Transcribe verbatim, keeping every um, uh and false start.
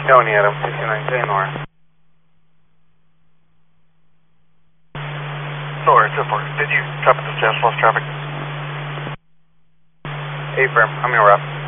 Tony Adam, sixty-nine J North. North, ten four. Did you copy the status lost traffic? Affirm, I'm in rough.